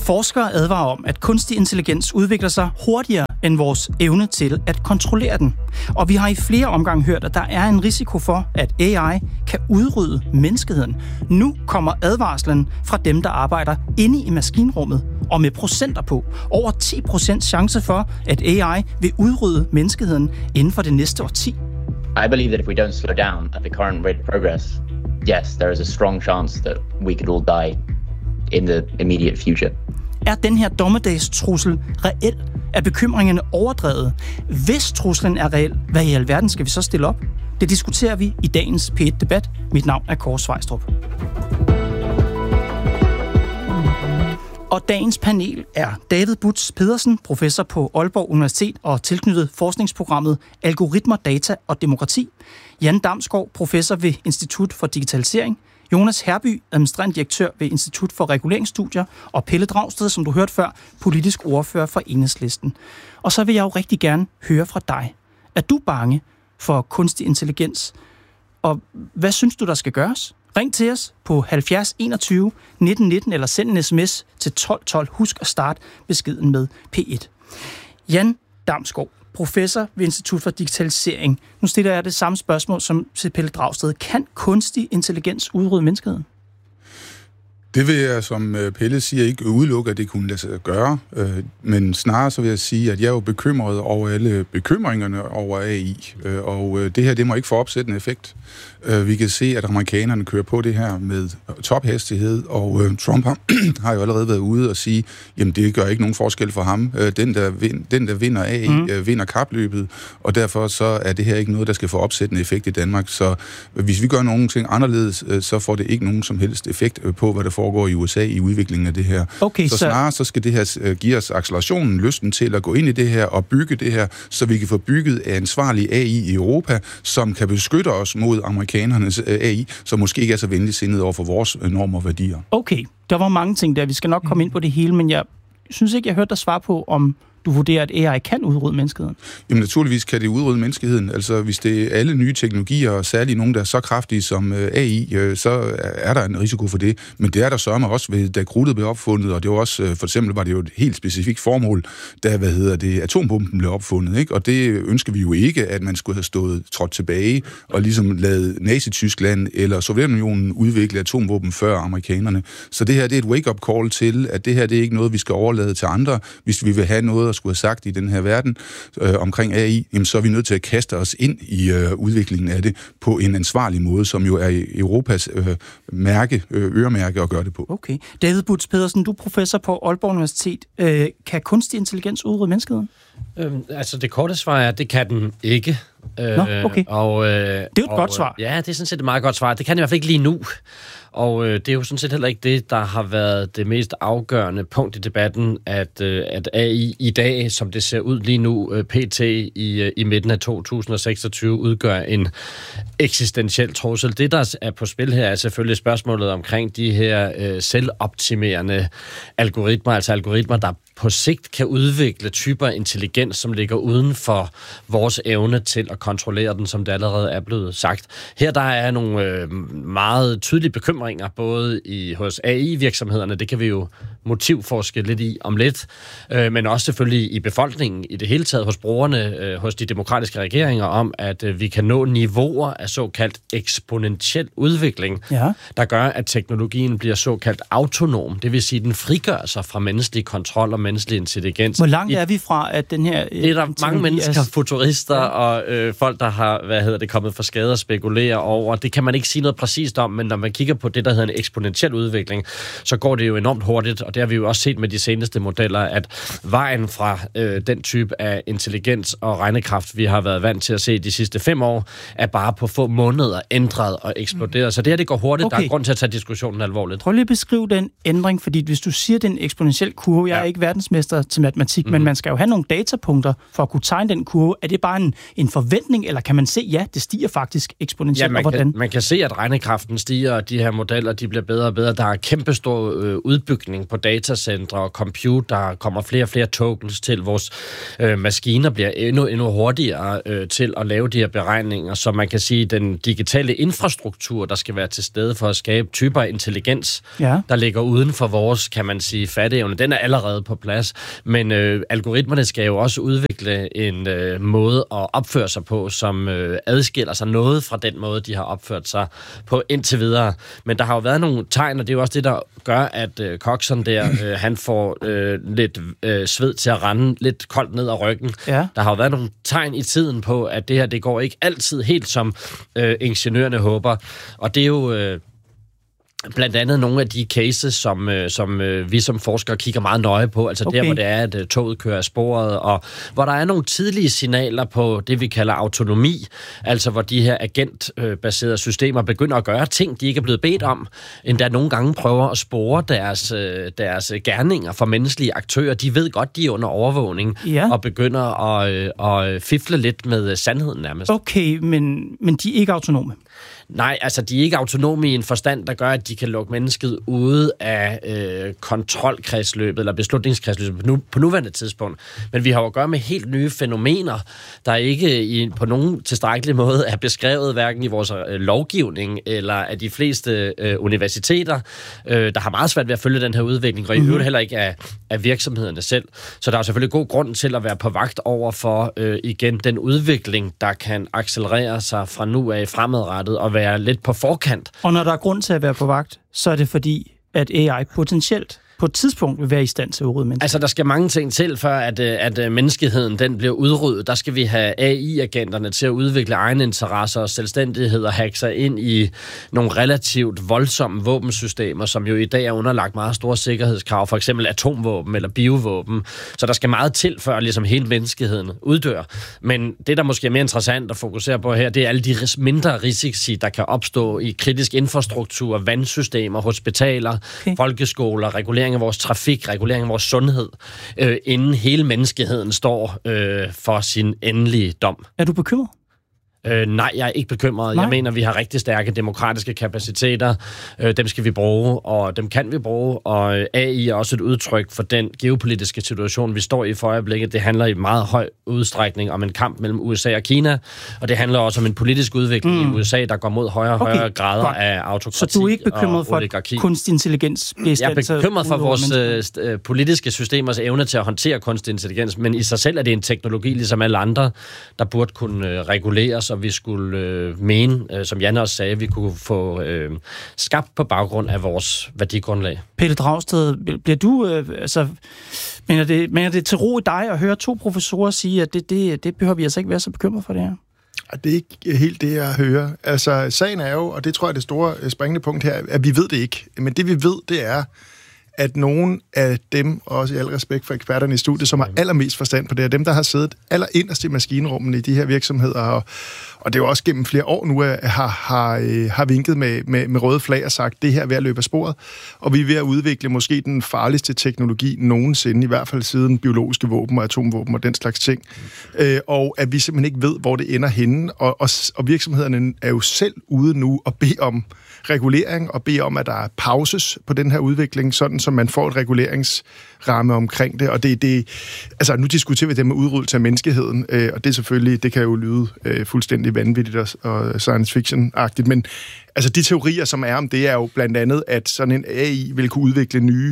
Forskere advarer om, at kunstig intelligens udvikler sig hurtigere end vores evne til at kontrollere den. Og vi har i flere omgange hørt, at der er en risiko for, at AI kan udrydde menneskeheden. Nu kommer advarslen fra dem, der arbejder inde i maskinrummet, og med procenter på. Over 10% chance for, at AI vil udrydde menneskeheden inden for det næste årti. I believe that if we don't slow down at the current rate of progress, yes, there is a strong chance that we could all die in the immediate future. Er den her dommedagstrussel reel? Er bekymringerne overdrevet? Hvis truslen er reel, hvad i alverden skal vi så stille op? Det diskuterer vi i dagens P1-debat. Mit navn er Kåre Svejstrup. Og dagens panel er David Butz Pedersen, professor på Aalborg Universitet og tilknyttet forskningsprogrammet Algoritmer, Data og Demokrati. Jan Damsgaard, professor ved Institut for Digitalisering. Jonas Herby, administrerende direktør ved Institut for Reguleringsstudier. Og Pelle Dragsted, som du hørte før, politisk ordfører for Enhedslisten. Og så vil jeg jo rigtig gerne høre fra dig. Er du bange for kunstig intelligens? Og hvad synes du, der skal gøres? Ring til os på 70 21 1919 eller send en sms til 1212. Husk at starte beskeden med P1. Jan Damsgaard, professor ved Institut for Digitalisering. Nu stiller jeg det samme spørgsmål som til Pelle Dragsted. Kan kunstig intelligens udrydde menneskeheden? Det vil jeg, som Pelle siger, ikke udelukke, at det kunne lade sig gøre. Men snarere så vil jeg sige, at jeg er jo bekymret over alle bekymringerne over AI. Og det her, det må ikke få opsættende effekt. Vi kan se, at amerikanerne kører på det her med tophastighed, og Trump har jo allerede været ude og sige, jamen det gør ikke nogen forskel for ham. Den, der vinder AI, vinder kapløbet, og derfor så er det her ikke noget, der skal få opsættende effekt i Danmark. Så hvis vi gør nogle ting anderledes, så får det ikke nogen som helst effekt på, hvad der foregår i USA i udviklingen af det her. Okay, så snarere så skal det her give os accelerationen, lysten til at gå ind i det her og bygge det her, så vi kan få bygget ansvarlig AI i Europa, som kan beskytte os mod amerikanernes AI, som måske ikke er så venligsindet over for vores normer og værdier. Okay, der var mange ting der. Vi skal nok komme ind på det hele, men jeg synes ikke, jeg hørte dig svare på, om du vurderer, at AI kan udrydde menneskeheden? Jamen naturligvis kan det udrydde menneskeheden. Altså hvis det er alle nye teknologier, og særligt nogle, der er så kraftige som AI, så er der en risiko for det. Men det er der sørme også, da krudtet blev opfundet, og det var også, for eksempel var det jo et helt specifikt formål, da, atombomben blev opfundet, ikke? Og det ønsker vi jo ikke, at man skulle have trådt tilbage, og ligesom ladet Nazi-Tyskland eller Sovjetunionen udvikle atomvåben før amerikanerne. Så det her, det er et wake-up call til, at det her, det er ikke noget, vi skal overlade til andre, hvis vi vil have noget at skulle have sagt i den her verden omkring AI, jamen, så er vi nødt til at kaste os ind i udviklingen af det på en ansvarlig måde, som jo er Europas øremærke at gøre det på. Okay. David Butz Pedersen, du er professor på Aalborg Universitet. Kan kunstig intelligens udrydde menneskeheden? Altså det korte svar er, det kan den ikke. Okay. Og, det er jo et godt svar. Ja, det er sådan set et meget godt svar. Det kan i hvert fald ikke lige nu. Og det er jo sådan set heller ikke det, der har været det mest afgørende punkt i debatten, at AI i dag, som det ser ud lige nu, PT i midten af 2026, udgør en eksistentiel trussel. Det, der er på spil her, er selvfølgelig spørgsmålet omkring de her selvoptimerende algoritmer, altså algoritmer, der på sigt kan udvikle typer intelligens, som ligger uden for vores evne til at kontrollere den, som det allerede er blevet sagt. Her der er nogle meget tydelige bekymringer, både hos AI-virksomhederne, det kan vi jo motivforske lidt i om lidt, men også selvfølgelig i befolkningen i det hele taget, hos brugerne, hos de demokratiske regeringer, om at vi kan nå niveauer af såkaldt eksponentiel udvikling, der gør, at teknologien bliver såkaldt autonom. Det vil sige, at den frigør sig fra menneskelig kontrol og menneskelig intelligens. Hvor langt er vi fra, at den her... Det er der mange mennesker, futurister og folk, der har kommet for skade og spekulerer over. Det kan man ikke sige noget præcist om, men når man kigger på det, der hedder en eksponentiel udvikling, så går det jo enormt hurtigt, og det har vi jo også set med de seneste modeller, at vejen fra den type af intelligens og regnekraft, vi har været vant til at se de sidste 5 år, er bare på få måneder ændret og eksploderet. Så det her, det går hurtigt. Okay. Der er grund til at tage diskussionen alvorligt. Prøv lige at beskrive den ændring, fordi hvis du siger, den eksponentiel kurve, jeg er ikke verdensmester til matematik, men man skal jo have nogle datapunkter for at kunne tegne den kurve. Er det bare en forventning, eller kan man se, ja, det stiger faktisk eksponentielt? Ja, man kan se, at regnekraften stiger, og de her modeller de bliver bedre og bedre. Der er kæmpestor udbygning på datacentre og computer. Der kommer flere og flere tokens til. Vores maskiner bliver endnu hurtigere til at lave de her beregninger, så man kan sige, den digitale infrastruktur, der skal være til stede for at skabe typer af intelligens, der ligger uden for vores, kan man sige, fatteevne, den er allerede på plads. Men algoritmerne skal jo også udvikle en måde at opføre sig på, som adskiller sig noget fra den måde, de har opført sig på indtil videre. Men der har jo været nogle tegn, og det er jo også det, der gør, at Coxon der, han får lidt sved til at rende lidt koldt ned ad ryggen. Ja. Der har jo været nogle tegn i tiden på, at det her, det går ikke altid helt som ingeniørerne håber. Og det er jo blandt andet nogle af de cases, som vi som forskere kigger meget nøje på, altså der, hvor det er, at toget kører af sporet, og hvor der er nogle tidlige signaler på det, vi kalder autonomi, altså hvor de her agentbaserede systemer begynder at gøre ting, de ikke er blevet bedt om, endda nogle gange prøver at spore deres gerninger for menneskelige aktører. De ved godt, de er under overvågning, og begynder at fifle lidt med sandheden nærmest. Okay, men de er ikke autonome? Nej, altså de er ikke autonome i en forstand, der gør, at de kan lukke mennesket ude af kontrolkredsløbet eller beslutningskredsløbet på nuværende tidspunkt. Men vi har jo at gøre med helt nye fænomener, der ikke på nogen tilstrækkelig måde er beskrevet hverken i vores lovgivning eller af de fleste universiteter, der har meget svært ved at følge den her udvikling, og i øvrigt heller ikke af virksomhederne selv. Så der er selvfølgelig god grund til at være på vagt over for igen den udvikling, der kan accelerere sig fra nu af fremadrettet og være lidt på forkant. Og når der er grund til at være på vagt, så er det fordi, at AI potentielt på et tidspunkt vil være i stand til at udrydde mennesker. Altså, der skal mange ting til, før at menneskeheden den bliver udryddet. Der skal vi have AI-agenterne til at udvikle egne interesser og selvstændighed og hacke sig ind i nogle relativt voldsomme våbensystemer, som jo i dag er underlagt meget store sikkerhedskrav, for eksempel atomvåben eller biovåben. Så der skal meget til, før ligesom hele menneskeheden uddør. Men det, der måske er mere interessant at fokusere på her, det er alle de mindre risici, der kan opstå i kritisk infrastruktur, vandsystemer, hospitaler, folkeskoler, regulering af vores trafik, regulering af vores sundhed, inden hele menneskeheden står for sin endelige dom. Er du bekymret? Nej, jeg er ikke bekymret. Nej. Jeg mener, vi har rigtig stærke demokratiske kapaciteter. Dem skal vi bruge, og dem kan vi bruge. Og AI er også et udtryk for den geopolitiske situation, vi står i for øjeblikket. Det handler i meget høj udstrækning om en kamp mellem USA og Kina, og det handler også om en politisk udvikling i USA, der går mod højere og højere grader af autokrati. Så du er ikke bekymret for, at kunstig intelligens bliver i stand til? Jeg er bekymret for vores politiske systemers evne til at håndtere kunstig intelligens, men i sig selv er det en teknologi, ligesom alle andre, der burde kunne reguleres, og vi skulle mene, som Janne også sagde, vi kunne få skabt på baggrund af vores værdigrundlag. Pelle Dragsted, bliver du, mener det til ro i dig at høre to professorer sige, at det behøver vi altså ikke være så bekymret for det her? Det er ikke helt det, jeg hører. Altså, sagen er jo, og det tror jeg er det store springende punkt her, at vi ved det ikke. Men det vi ved, det er, at nogen af dem, også i al respekt for eksperterne i studiet, som har allermest forstand på det, er dem, der har siddet allerinderst i maskinrummet i de her virksomheder, og det er jo også gennem flere år nu, har vinket med røde flag og sagt, det her er ved at løbe af sporet, og vi er ved at udvikle måske den farligste teknologi nogensinde, i hvert fald siden biologiske våben og atomvåben og den slags ting, og at vi simpelthen ikke ved, hvor det ender henne, og virksomhederne er jo selv ude nu og bede om regulering, og bede om, at der er pauses på den her udvikling, sådan som man får et reguleringsramme omkring det, og altså nu diskuterer vi det med udryddelse af menneskeheden, og det er selvfølgelig, det kan jo lyde fuldstændig vanvittigt og science fiction-agtigt, men altså de teorier, som er om det, er jo blandt andet, at sådan en AI vil kunne udvikle nye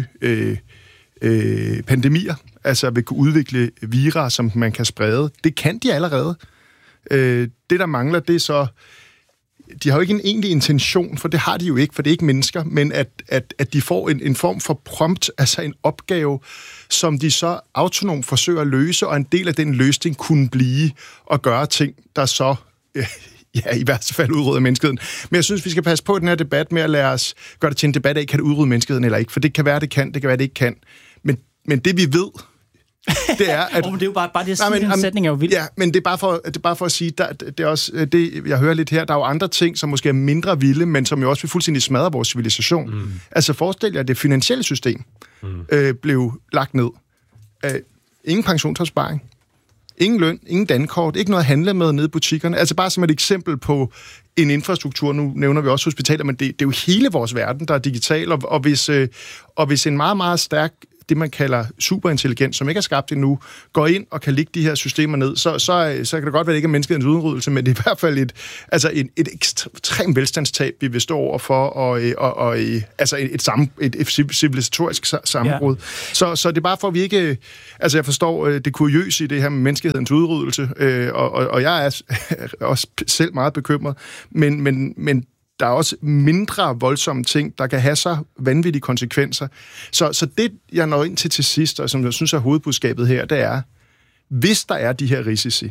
pandemier, altså vil kunne udvikle vira, som man kan sprede. Det kan de allerede. Det, der mangler, det er så de har jo ikke en egentlig intention, for det har de jo ikke, for det er ikke mennesker, men at de får en form for prompt, altså en opgave, som de så autonomt forsøger at løse, og en del af den løsning kunne blive at gøre ting, der så i hvert fald udrydder menneskeheden. Men jeg synes, vi skal passe på den her debat med at lade os gøre det til en debat af, kan det udrydde menneskeheden eller ikke, for det kan være, det kan, det kan være, det ikke kan. Men det vi ved, det er, at... det er jo bare det, at den sætning er jo vild. Ja, men det er bare for at sige, det er også det, jeg hører lidt her, der er jo andre ting, som måske er mindre vilde, men som jo også vil fuldstændig smadre vores civilisation. Altså forestil jer, at det finansielle system blev lagt ned. ingen pensionsopsparing, ingen løn, ingen dankort, ikke noget at handle med nede i butikkerne. Altså bare som et eksempel på en infrastruktur, nu nævner vi også hospitaler, men det er jo hele vores verden, der er digital, og hvis en meget, meget stærk, det man kalder superintelligent, som ikke er skabt endnu, går ind og kan lægge de her systemer ned, så kan det godt være, at det ikke er menneskets udryddelse, men det er i hvert fald et ekstremt velstandstab, vi vil stå over for, og et civilisatorisk sammenbrud. Ja. Så det er bare for, at vi ikke... Altså, jeg forstår det kuriøse i det her med menneskehedens udryddelse, og jeg er også selv meget bekymret, men der er også mindre voldsomme ting, der kan have så vanvittige konsekvenser. Så det, jeg når ind til sidst, og som jeg synes er hovedbudskabet her, det er, hvis der er de her risici,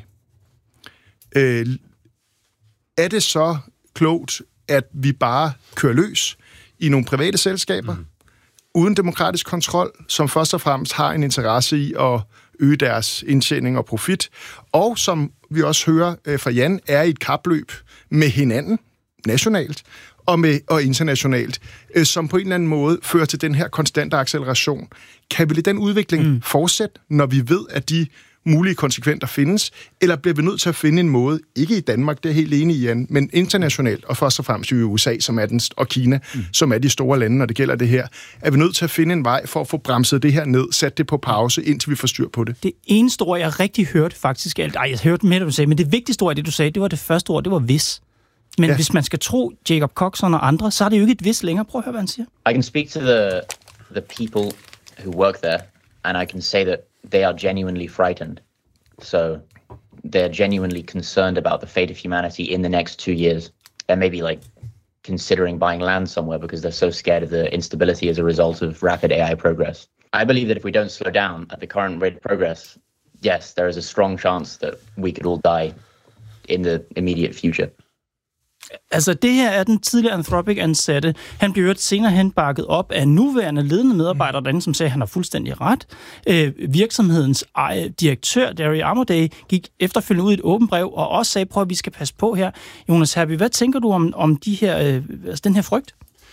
er det så klogt, at vi bare kører løs i nogle private selskaber, uden demokratisk kontrol, som først og fremmest har en interesse i at øge deres indtjening og profit, og som vi også hører fra Jan, er i et kapløb med hinanden, nationalt og internationalt, som på en eller anden måde fører til den her konstante acceleration. Kan vi den udvikling fortsætte, når vi ved, at de mulige konsekvenser findes, eller bliver vi nødt til at finde en måde, ikke i Danmark, det er helt enig i, Jan, men internationalt, og først og fremmest i USA, som er og Kina, som er de store lande, når det gælder det her, er vi nødt til at finde en vej for at få bremset det her ned, sat det på pause, indtil vi får styr på det. Det eneste ord, jeg rigtig hørte faktisk, jeg hørte med, du sagde, men det vigtigste ord, det du sagde, det var det første ord, det var hvis. Men hvis man skal tro Jacob Coxon og andre, så er det jo ikke et vis længere. Prøv at høre, hvad han siger. I can speak to the people who work there, and I can say that they are genuinely frightened. So they're genuinely concerned about the fate of humanity in the next 2 years. And maybe like considering buying land somewhere because they're so scared of the instability as a result of rapid AI progress. I believe that if we don't slow down at the current rate of progress, yes, there is a strong chance that we could all die in the immediate future. Altså, det her er den tidligere Anthropic-ansatte. Han blev senere hen bakket op af nuværende ledende medarbejdere derinde, som sagde, at han har fuldstændig ret. Virksomhedens direktør, Darry Amodei, gik efterfølgende ud i et åbent brev og også sagde, prøv at vi skal passe på her. Jonas Herby, hvad tænker du om den her frygt?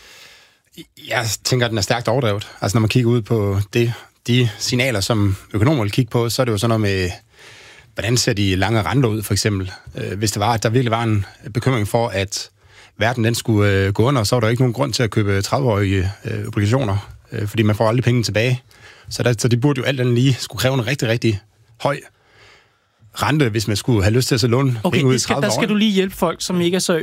Jeg tænker, at den er stærkt overdrevet. Altså, når man kigger ud på de signaler, som økonomer vil kigge på, så er det jo sådan noget med... Hvordan ser de lange renter ud, for eksempel? Hvis det var, at der virkelig var en bekymring for, at verden den skulle gå under, så var der ikke nogen grund til at købe 30-årige obligationer, fordi man får aldrig penge tilbage. Så det burde jo alt andet lige skulle kræve en rigtig, rigtig høj rente, hvis man skulle have lyst til at låne penge ud i 30 år. Der skal du lige hjælpe folk, som ikke er så...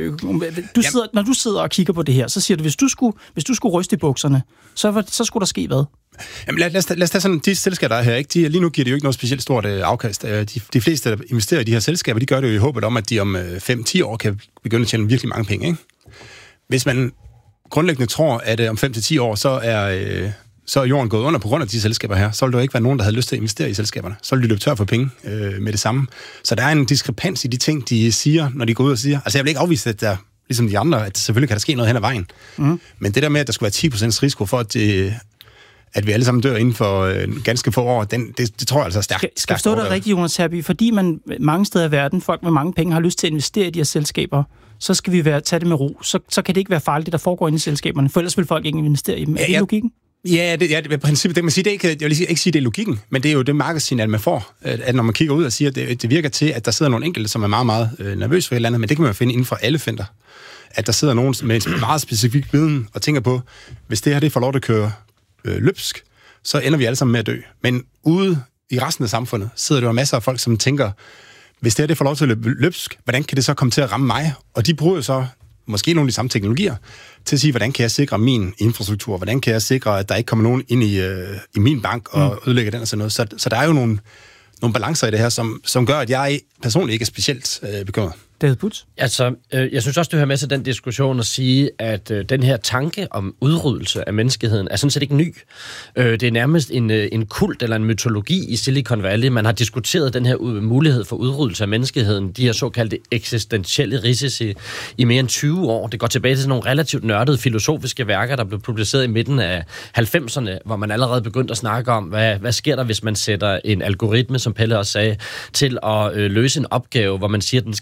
Når du sidder og kigger på det her, så siger du, hvis du skulle ryste i bukserne, så skulle der ske hvad? Jamen lad os tage sådan, de selskaber, der er her, ikke? Lige nu giver det jo ikke noget specielt stort afkast. De fleste, der investerer i de her selskaber, de gør det jo i håbet om, at de om 5-10 år kan begynde at tjene virkelig mange penge, ikke? Hvis man grundlæggende tror, at om 5-10 år, så er jorden gået under på grund af de selskaber her, så vil der jo ikke være nogen, der havde lyst til at investere i selskaberne. Så vil de løbe tør for penge med det samme. Så der er en diskrepans i de ting, de siger, når de går ud og siger. Altså jeg vil ikke afvise, at der, ligesom de andre, at selvfølgelig kan der ske noget hen ad vejen. Men det der med, at der skulle være 10% risiko for, at vi alle sammen dør inden for ganske få år, det tror jeg altså er stærkt. Skal forstå dig rigtigt, Jonas Herby, fordi man mange steder i verden, folk med mange penge, har lyst til at investere i de her selskaber, så skal vi tage det med ro. Så kan det ikke være farligt, det der foregår inde i selskaberne, for ellers vil folk ikke investere i dem. Er det logikken? Ja, det er princippet. Det man siger, det er ikke, jeg vil ikke sige, det er logikken, men det er jo det markedssignal, man får, at når man kigger ud og siger, at det virker til, at der sidder nogle enkelte, som er meget, meget nervøse for et eller andet, men det kan man jo finde inden for alle felter. At der sidder nogen med en meget specifik viden og tænker på, hvis det her det får lov at køre løbsk, så ender vi alle sammen med at dø. Men ude i resten af samfundet sidder der jo masser af folk, som tænker, hvis det her det får lov til at løbe løbsk, hvordan kan det så komme til at ramme mig? Og de bruger jo så måske nogle af de samme teknologier til at sige, hvordan kan jeg sikre min infrastruktur? Hvordan kan jeg sikre, at der ikke kommer nogen ind i min bank og ødelægger den og sådan noget? Så der er jo nogle balancer i det her, som gør, at jeg personligt ikke er specielt bekymret. David Butz? Altså, jeg synes også, det hører med til den diskussion at sige, at den her tanke om udryddelse af menneskeheden er sådan set ikke ny. Det er nærmest en kult eller en mytologi i Silicon Valley. Man har diskuteret den her mulighed for udryddelse af menneskeheden, de her såkaldte eksistentielle risici, i mere end 20 år. Det går tilbage til sådan nogle relativt nørdede filosofiske værker, der blev publiceret i midten af 90'erne, hvor man allerede begyndte at snakke om, hvad sker der, hvis man sætter en algoritme, som Pelle også sagde, til at løse en opgave, hvor man siger, at den skal gøre så mange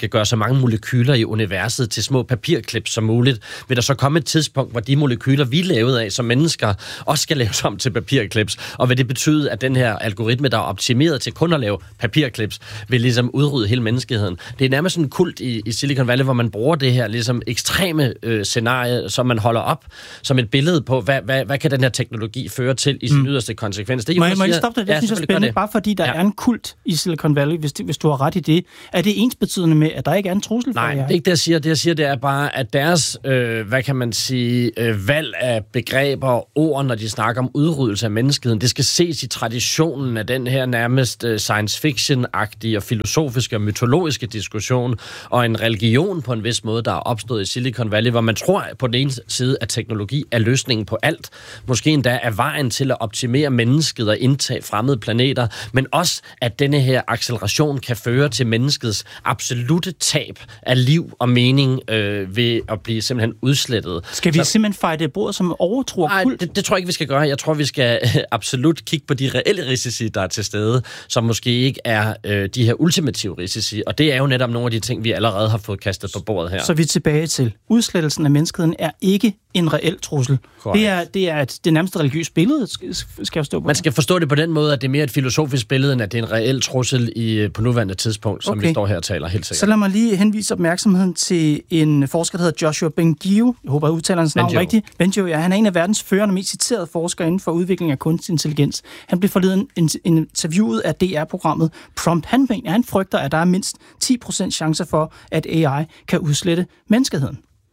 mange molekyler i universet til små papirklips som muligt, vil der så komme et tidspunkt, hvor de molekyler, vi er lavet af som mennesker, også skal laves om til papirklips. Og vil det betyde, at den her algoritme, der er optimeret til kun at lave papirklips, vil ligesom udrydde hele menneskeheden. Det er nærmest sådan en kult i Silicon Valley, hvor man bruger det her ligesom ekstreme scenarie, som man holder op som et billede på, hvad kan den her teknologi føre til i sin yderste konsekvens. Det, må jeg stoppe dig? Det synes jeg er spændende. Bare fordi der er en kult i Silicon Valley, hvis du har ret i det, er det ensbetydende med, at der ikke er en trussel for jer? Nej, det er ikke det, jeg siger. Det, jeg siger, det er bare, at deres, hvad kan man sige, valg af begreber og ord, når de snakker om udryddelse af menneskeheden, det skal ses i traditionen af den her nærmest science fiction-agtige og filosofiske og mytologiske diskussion, og en religion på en vis måde, der er opstået i Silicon Valley, hvor man tror på den ene side, at teknologi er løsningen på alt. Måske endda er vejen til at optimere mennesket og indtage fremmede planeter, men også, at denne her acceleration kan føre til menneskets absolute tab af liv og mening ved at blive simpelthen udslettet. Skal vi simpelthen fejre det bord som overtro og kult? Nej, det tror jeg ikke, vi skal gøre. Jeg tror, vi skal absolut kigge på de reelle risici, der er til stede, som måske ikke er de her ultimative risici, og det er jo netop nogle af de ting, vi allerede har fået kastet på bordet her. Så vi er tilbage til, udslettelsen af menneskeheden er ikke en reel trussel. Det er det nærmeste religiøse billede, skal jeg forstå på. Man skal forstå det på den måde, at det er mere et filosofisk billede, end at det er en reel trussel på nuværende tidspunkt, som vi står her og taler helt sikkert. Så lad mig lige henvise opmærksomheden til en forsker, der hedder Joshua Bengio. Jeg håber, jeg udtaler hans navn rigtigt. Bengio, ja. Han er en af verdens førende, mest citerede forskere inden for udvikling af kunstig intelligens. Han blev forleden interviewet af DR-programmet Prompt. Han frygter, at der er mindst 10% chancer for, at AI kan udslette menneskeheden.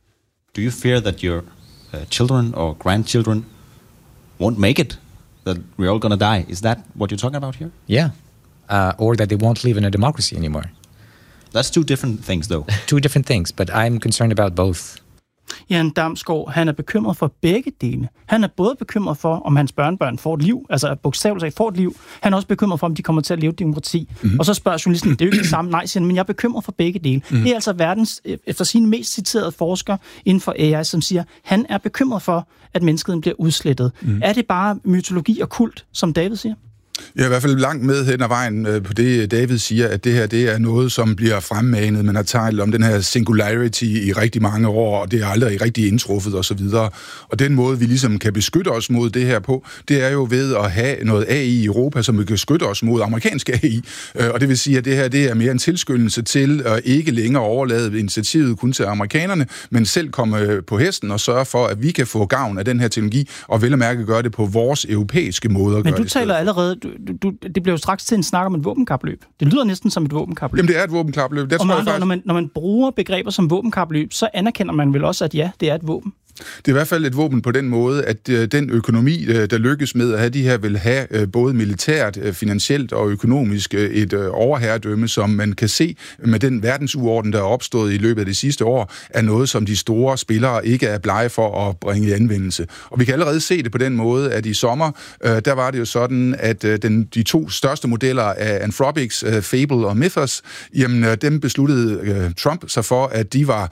Do you fear that your children or grandchildren won't make it? That we're all gonna die? Is that what you're talking about here? Yeah. Or that they won't live in a democracy anymore. That's two different things, though. Two different things, but I'm concerned about both. Jan Damsgaard, han er bekymret for begge dele. Han er både bekymret for, om hans børnebørn får et liv, altså bogstaveligt sagt får et liv. Han er også bekymret for, om de kommer til at leve demokrati. Mm-hmm. Og så spørger journalisten, det er jo ikke det samme. Nej, siger han, men jeg er bekymret for begge dele. Mm-hmm. Det er altså verdens, efter sin mest citerede forsker inden for AI, som siger, han er bekymret for, at menneskeheden bliver udslettet. Mm-hmm. Er det bare mytologi og kult, som David siger? Jeg er i hvert fald langt med hen ad vejen på det, David siger, at det her det er noget, som bliver fremmanet. Man har talt om den her singularity i rigtig mange år, og det er aldrig rigtig indtruffet osv. Og den måde, vi ligesom kan beskytte os mod det her på, det er jo ved at have noget AI i Europa, som vi kan beskytte os mod amerikansk AI. Og det vil sige, at det her det er mere en tilskyndelse til at ikke længere overlade initiativet kun til amerikanerne, men selv komme på hesten og sørge for, at vi kan få gavn af den her teknologi, og vel at mærke gøre det på vores europæiske måde. Men du taler allerede... det bliver jo straks til en snak om et våbenkapløb. Det lyder næsten som et våbenkapløb. Jamen, det er et våbenkapløb. Når man bruger begreber som våbenkapløb, så anerkender man vel også, at ja, det er et våben. Det er i hvert fald et våben på den måde, at den økonomi, der lykkes med at have de her, vil have både militært, finansielt og økonomisk et overherredømme, som man kan se med den verdensuorden, der er opstået i løbet af de sidste år, er noget, som de store spillere ikke er blege for at bringe i anvendelse. Og vi kan allerede se det på den måde, at i sommer, der var det jo sådan, at de to største modeller af Anthropics, Fable og Mythos, jamen dem besluttede Trump sig for, at de var,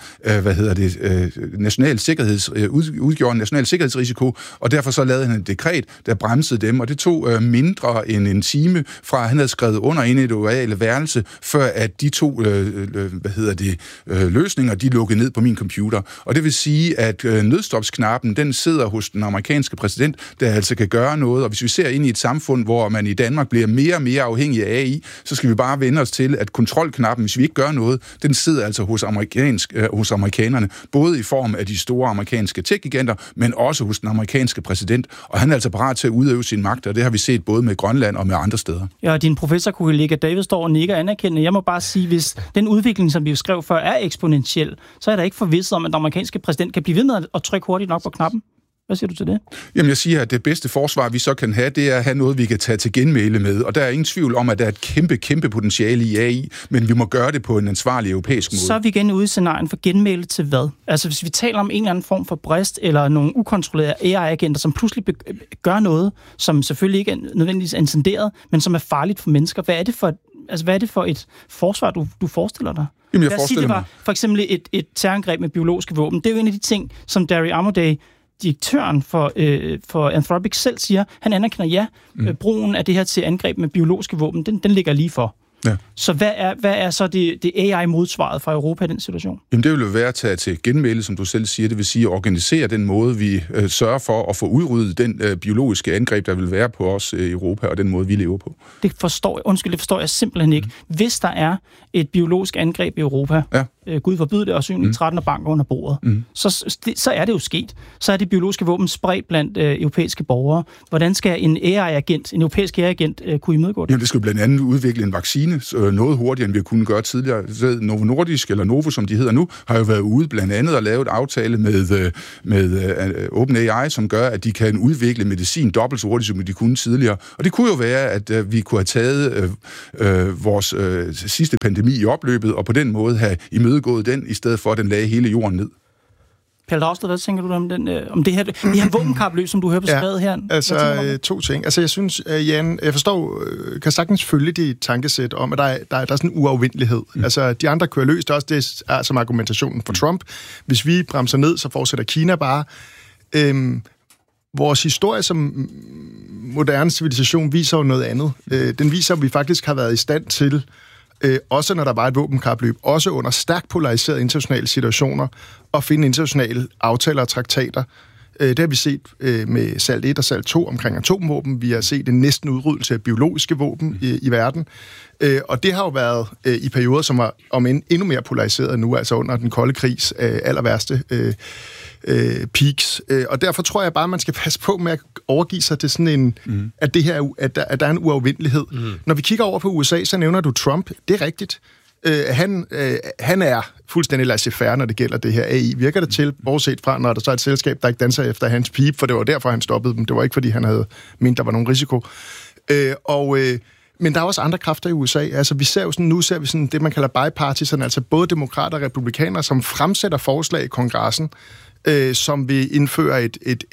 national sikkerheds udgjorde en national sikkerhedsrisiko, og derfor så lavede han et dekret, der bremsede dem, og det tog mindre end en time fra, han havde skrevet under inde i det ovale værelse, før at de to løsninger, de lukkede ned på min computer. Og det vil sige, at nødstopsknappen, den sidder hos den amerikanske præsident, der altså kan gøre noget, og hvis vi ser ind i et samfund, hvor man i Danmark bliver mere og mere afhængig af AI, så skal vi bare vende os til, at kontrolknappen, hvis vi ikke gør noget, den sidder altså hos amerikanerne, både i form af de store amerikanske tech-giganter, men også hos den amerikanske præsident, og han er altså parat til at udøve sin magt, og det har vi set både med Grønland og med andre steder. Ja, din professorkollega David står og nikker anerkendende. Jeg må bare sige, hvis den udvikling, som vi jo skrev før, er eksponentiel, så er der ikke forvisset om, at den amerikanske præsident kan blive ved med at trykke hurtigt nok på knappen. Hvad siger du til det? Jamen, jeg siger, at det bedste forsvar, vi så kan have, det er at have noget, vi kan tage til genmæle med. Og der er ingen tvivl om, at der er et kæmpe potentiale i AI, men vi må gøre det på en ansvarlig europæisk måde. Så er vi igen ude i scenarien for genmæle til hvad? Altså, hvis vi taler om en eller anden form for brist, eller nogle ukontrollerede AI-agenter, som pludselig gør noget, som selvfølgelig ikke er nødvendigvis intenderet, men som er farligt for mennesker. Hvad er det for et forsvar, du forestiller dig? Jamen, jeg Lad os sige, det var for eksempel et terrorangreb med biologiske våben. Det er jo en af de ting, som Dario Amodei, direktøren for Anthropic, selv siger. Han anerkender, brugen af det her til angreb med biologiske våben, den ligger lige for. Ja. Så hvad er så det AI-modsvaret fra Europa i den situation? Jamen det vil jo være at tage til genmæle, som du selv siger, det vil sige at organisere den måde, vi sørger for at få udryddet den biologiske angreb, der vil være på os i Europa, og den måde, vi lever på. Det forstår jeg simpelthen ikke. Hvis der er et biologisk angreb i Europa, Gud forbyde det, og 13 og banker under bordet, så er det jo sket. Så er det biologiske våben spredt blandt europæiske borgere. Hvordan skal en AI-agent, en europæisk AI-agent, kunne imødegå det? Jamen det skal blandt andet udvikle en vaccine noget hurtigere, end vi kunne gøre tidligere. Novo Nordisk, eller Novo, som de hedder nu, har jo været ude blandt andet og lavet et aftale med OpenAI, som gør, at de kan udvikle medicin dobbelt så hurtigt, som de kunne tidligere. Og det kunne jo være, at vi kunne have taget vores sidste pandemi i opløbet, og på den måde have imødegået den, i stedet for at den lagde hele jorden ned. Pelle Dragsted, hvad tænker du om det her våbenkapløb, som du hører beskrevet her? Altså, to ting. Altså, jeg synes, Jan, jeg kan sagtens følge dit tankesæt om, at der er sådan en uafvindelighed. Altså, de andre kører løs, det er også det, som argumentationen for Trump. Hvis vi bremser ned, så fortsætter Kina bare. Vores historie som moderne civilisation viser jo noget andet. Den viser, at vi faktisk har været i stand til, også når der var et våbenkapløb, også under stærkt polariserede internationale situationer, at finde internationale aftaler og traktater. Det har vi set med SALT 1 og SALT 2 omkring atomvåben. Vi har set en næsten udryddelse af biologiske våben i verden. Og det har jo været i perioder, som var endnu mere polariseret nu, altså under den kolde krigs aller værste peaks. Og derfor tror jeg bare, man skal passe på med at overgive sig til sådan en, at det her, at der er en uafvindelighed. Når vi kigger over på USA, så nævner du Trump. Det er rigtigt. Han er fuldstændig laissez-faire, når det gælder det her AI. Virker det til, bortset fra, når der så er et selskab, der ikke danser efter hans pipe, for det var derfor, han stoppede dem. Det var ikke, fordi han havde ment, der var nogen risiko. Men der er også andre kræfter i USA. Altså, vi ser jo sådan det, man kalder bipartisan, altså både demokrater og republikanere, som fremsætter forslag i kongressen, som vil indføre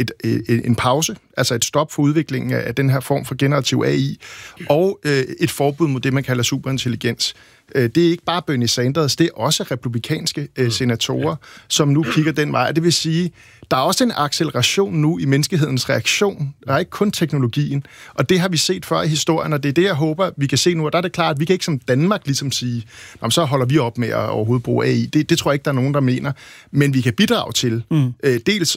en pause, altså et stop for udviklingen af den her form for generativ AI, og et forbud mod det, man kalder superintelligens. Det er ikke bare Bernie Sanders, det er også republikanske senatorer, som nu kigger den vej. Det vil sige, der er også en acceleration nu i menneskehedens reaktion. Der er ikke kun teknologien, og det har vi set før i historien, og det er det, jeg håber, vi kan se nu. Og der er det klart, at vi kan ikke som Danmark ligesom sige, så holder vi op med at overhovedet bruge AI. Det tror jeg ikke, der er nogen, der mener. Men vi kan bidrage til dels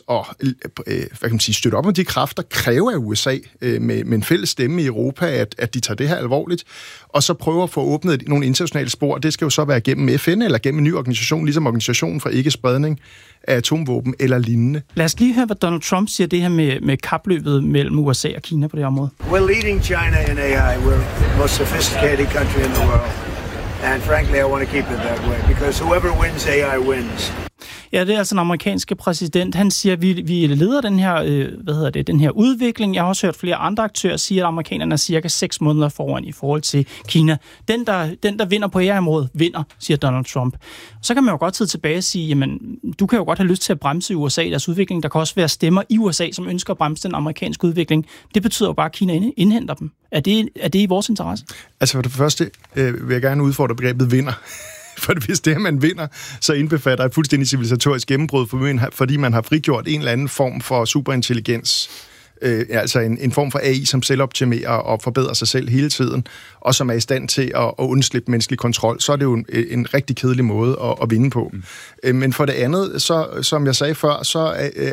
at støtte op om de kræfter, kræve af USA med en fælles stemme i Europa, at de tager det her alvorligt, og så prøve at få åbnet nogle internationale spor. Det skal jo så være gennem FN eller gennem en ny organisation, ligesom Organisationen for Ikke-spredning af atomvåben eller lignende. Lad os lige høre, hvad Donald Trump siger det her med kapløbet mellem USA og Kina på det område. We're leading China in AI. We're the most sophisticated country in the world. And frankly, I want to keep it that way, because whoever wins AI wins. Ja, det er altså den amerikanske præsident. Han siger, at vi leder den her, den her udvikling. Jeg har også hørt flere andre aktører sige, at amerikanerne er cirka 6 måneder foran i forhold til Kina. Den, der vinder på AI-området, vinder, siger Donald Trump. Så kan man jo godt sidde tilbage og sige, jamen, du kan jo godt have lyst til at bremse USA i deres udvikling. Der kan også være stemmer i USA, som ønsker at bremse den amerikanske udvikling. Det betyder jo bare, at Kina indhenter dem. Er det i vores interesse? Altså for det første vil jeg gerne udfordre begrebet vinder. For hvis det, man vinder, så indbefatter et fuldstændig civilisatorisk gennembrud, fordi man har frigjort en eller anden form for superintelligens, altså en form for AI, som selvoptimerer og forbedrer sig selv hele tiden, og som er i stand til at undslippe menneskelig kontrol, så er det jo en rigtig kedelig måde at vinde på. Men for det andet, så, som jeg sagde før, så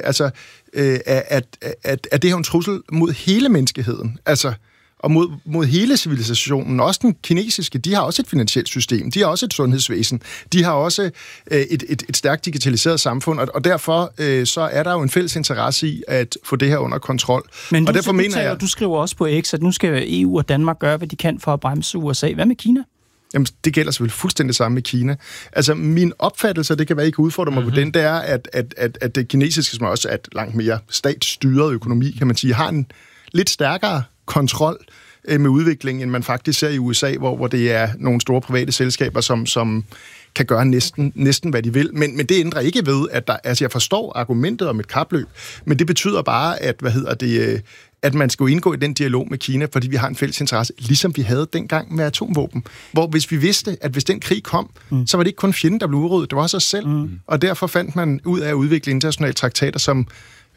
er det her en trussel mod hele menneskeheden. Altså, og mod hele civilisationen. Også den kinesiske, de har også et finansielt system, de har også et sundhedsvæsen, de har også et stærkt digitaliseret samfund, og derfor så er der jo en fælles interesse i at få det her under kontrol. Men og derfor mener jeg, du skriver også på X, at nu skal EU og Danmark gøre, hvad de kan for at bremse USA. Hvad med Kina? Jamen, det gælder selvfølgelig fuldstændig samme med Kina. Altså, min opfattelse, det kan være, ikke udfordre mig på den, det er, at det kinesiske, som også er et langt mere statsstyret økonomi, kan man sige, har en lidt stærkere kontrol med udviklingen, end man faktisk ser i USA, hvor det er nogle store private selskaber, som kan gøre næsten hvad de vil. Men det ændrer ikke ved, at jeg forstår argumentet om et kapløb, men det betyder bare, at man skal jo indgå i den dialog med Kina, fordi vi har en fælles interesse, ligesom vi havde dengang med atomvåben. Hvor hvis vi vidste, at hvis den krig kom, så var det ikke kun fjenden, der blev udryddet, det var også os selv. Og derfor fandt man ud af at udvikle internationale traktater, som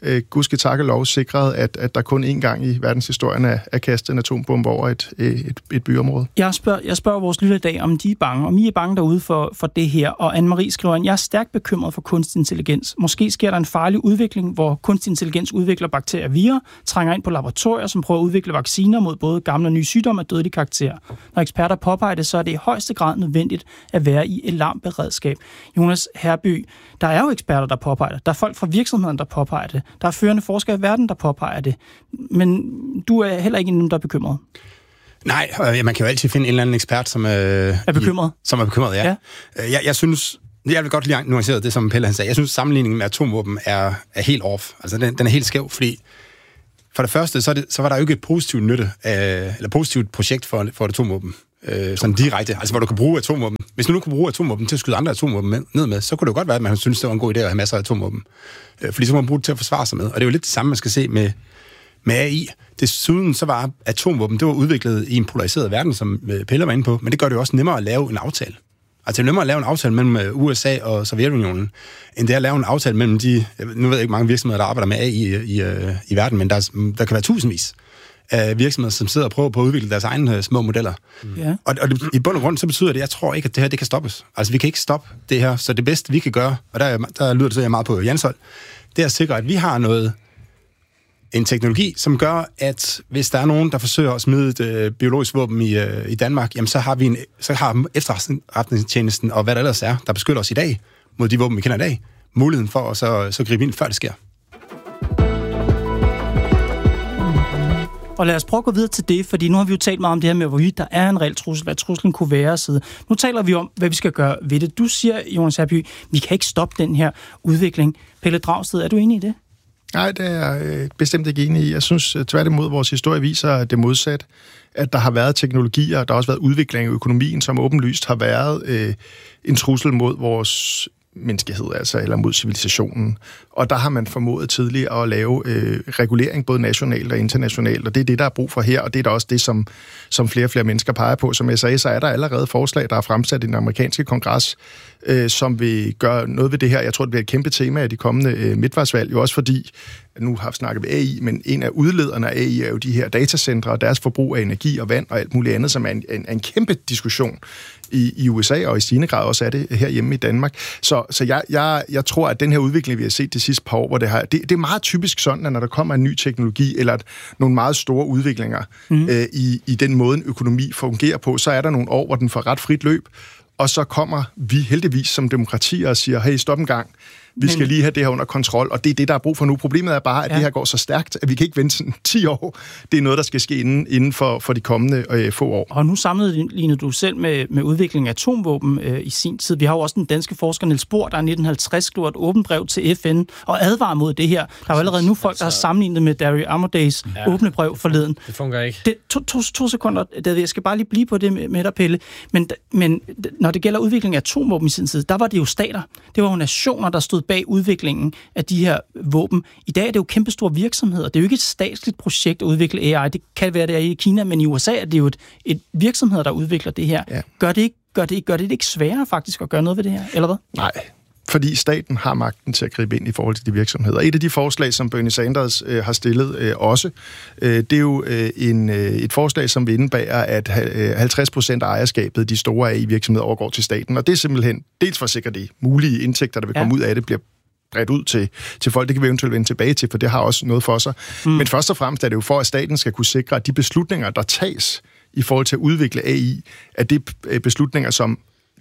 gudske tak og lov sikret, at der kun én gang i verdenshistorien er kastet en atombombe over et byområde. Jeg spørger vores lytter i dag, om de er bange, om I er bange derude for det her. Og Anne-Marie skriver, jeg er stærkt bekymret for kunstig intelligens. Måske sker der en farlig udvikling, hvor kunstig intelligens udvikler bakterier og virer, trænger ind på laboratorier, som prøver at udvikle vacciner mod både gamle og nye sygdomme af dødelig karakter. Når eksperter påpeger det, så er det i højeste grad nødvendigt at være i alarmberedskab. Jonas Herby, der er jo eksperter, der påpeger det. Der er folk fra virksomheden, der påpeger det. Der er førende forskere i verden, der påpeger det. Men du er heller ikke en af dem, der er bekymret. Nej, man kan jo altid finde en eller anden ekspert, som er bekymret. Som er bekymret, ja. Jeg synes, jeg vil godt lige nuancere det, som Pelle han sagde. Jeg synes, sammenligningen med atomvåben er helt off. Altså, den er helt skæv, fordi for det første, så var der jo ikke et positivt projekt for et atomvåben. Sådan direkte, altså hvor du kan bruge atomvåben. Hvis du nu kan bruge atomvåben til at skyde andre atomvåben ned med, så kunne det jo godt være, at man synes, det var en god idé at have masser af atomvåben. Fordi så må man bruge det til at forsvare sig med. Og det er jo lidt det samme, man skal se med AI. Desuden så var atomvåben, det var udviklet i en polariseret verden, som Pelle var inde på, men det gør det jo også nemmere at lave en aftale. Altså det er nemmere at lave en aftale mellem USA og Sovjetunionen, end det at lave en aftale mellem nu ved jeg ikke mange virksomheder, der arbejder med AI i verden, men der kan være tusindvis af virksomheder, som sidder og prøver på at udvikle deres egne små modeller. Ja. Og i bund og grund, så betyder det, at jeg tror ikke, at det her det kan stoppes. Altså vi kan ikke stoppe det her, så det bedste vi kan gøre, og der lyder det så meget på Jans hold, det er at sikre, at vi har en teknologi, som gør, at hvis der er nogen, der forsøger at smide et biologisk våben i Danmark, jamen så har efterretningstjenesten og hvad der ellers er, der beskytter os i dag mod de våben, vi kender i dag, muligheden for at så gribe ind, før det sker. Og lad os prøve at gå videre til det, fordi nu har vi jo talt meget om det her med, hvorvidt der er en reel trussel, hvad truslen kunne være og sidde. Nu taler vi om, hvad vi skal gøre ved det. Du siger, Jonas Herby, vi kan ikke stoppe den her udvikling. Pelle Dragsted, er du enig i det? Nej, det er jeg bestemt ikke enig i. Jeg synes tværtimod, vores historie viser det modsat, at der har været teknologier, der har også været udvikling i økonomien, som åbenlyst har været en trussel mod vores menneskehed, altså, eller mod civilisationen. Og der har man formået tidligere at lave regulering, både nationalt og internationalt, og det er det, der er brug for her, og det er da også det, som flere og flere mennesker peger på. Som jeg sagde, så er der allerede forslag, der er fremsat i den amerikanske kongres, som vil gøre noget ved det her. Jeg tror, det bliver et kæmpe tema i de kommende midtvejsvalg, jo også fordi, nu har vi snakket med AI, men en af udlederne af AI er jo de her datacentre og deres forbrug af energi og vand og alt muligt andet, som er en kæmpe diskussion i USA, og i stigende grad også er det herhjemme i Danmark. Så jeg tror, at den her udvikling, vi har set de sidste par år, hvor det er meget typisk sådan, at når der kommer en ny teknologi, eller nogle meget store udviklinger i den måde, en økonomi fungerer på, så er der nogle år, hvor den får ret frit løb, og så kommer vi heldigvis som demokratier og siger, hey, stop en gang. Vi skal lige have det her under kontrol, og det er det, der er brug for nu. Problemet er bare, at det her går så stærkt, at vi kan ikke vente sådan 10 år. Det er noget, der skal ske inden for de kommende få år. Og nu sammenlignede du selv med udviklingen af atomvåben i sin tid. Vi har jo også den danske forsker Niels Bohr, der i 1950 skrev et åbent brev til FN og advarer mod det her. Der er jo allerede nu folk, der har sammenlignet med Dario Amodays åbne brev forleden. Det fungerer ikke. To sekunder, David. Jeg skal bare lige blive på det med dig, Pelle. Men når det gælder udviklingen af atomvåben i sin tid, der var det jo stater. Det var jo nationer, der stod bag udviklingen af de her våben. I dag er det jo kæmpestore virksomheder. Det er jo ikke et statsligt projekt at udvikle AI. Det kan være det i Kina, men i USA er det jo et virksomhed, der udvikler det her. Ja. Gør det ikke sværere faktisk at gøre noget ved det her, eller hvad? Nej, fordi staten har magten til at gribe ind i forhold til de virksomheder. Et af de forslag, som Bernie Sanders har stillet også, det er jo et forslag, som vil indebære, at 50% af ejerskabet, de store AI-virksomheder, overgår til staten. Og det er simpelthen dels for at sikre de mulige indtægter, der vil komme ud af det, bliver bredt ud til folk. Det kan vi eventuelt vende tilbage til, for det har også noget for sig. Men først og fremmest er det jo for, at staten skal kunne sikre, at de beslutninger, der tages i forhold til at udvikle AI, at det er beslutninger, som